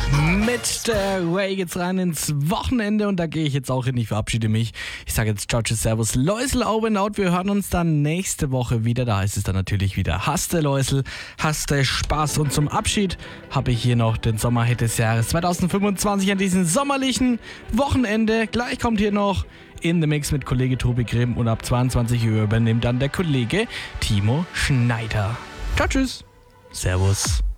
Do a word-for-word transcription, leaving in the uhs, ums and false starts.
Mit der Way geht's rein ins Wochenende und da gehe ich jetzt auch hin. Ich verabschiede mich. Ich sage jetzt ciao, tschüss, servus, Läusel, over and out. Wir hören uns dann nächste Woche wieder. Da heißt es dann natürlich wieder Haste Läusel, Haste Spaß. Und zum Abschied habe ich hier noch den Sommerhit des Jahres zwanzig fünfundzwanzig an diesem sommerlichen Wochenende. Gleich kommt hier noch In the Mix mit Kollege Tobi Grimm und ab zweiundzwanzig Uhr übernimmt dann der Kollege Timo Schneider. Ciao, tschüss, servus.